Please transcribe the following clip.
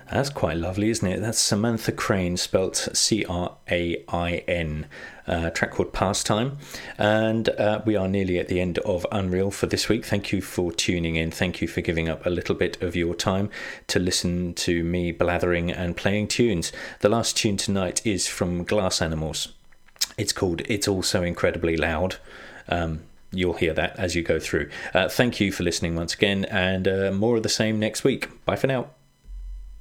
That's quite lovely, isn't it? That's Samantha Crain, spelt Crain, track called Pastime. And we are nearly at the end of Unreal for this week. Thank you for tuning in. Thank you for giving up a little bit of your time to listen to me blathering and playing tunes. The last tune tonight is from Glass Animals. It's called It's All So Incredibly Loud. You'll hear that as you go through. Thank you for listening once again, and more of the same next week. Bye for now.